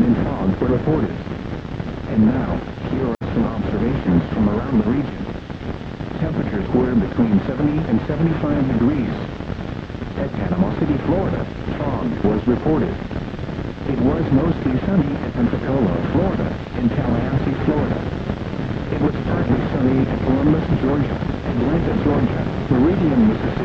and fog were reported. And now, here are some observations from around the region. Temperatures were between 70 and 75 degrees. At Panama City, Florida, fog was reported. It was mostly sunny at Pensacola, Florida, and Tallahassee, Florida. It was partly sunny at Columbus, Georgia, Atlanta, Georgia, Meridian, Mississippi,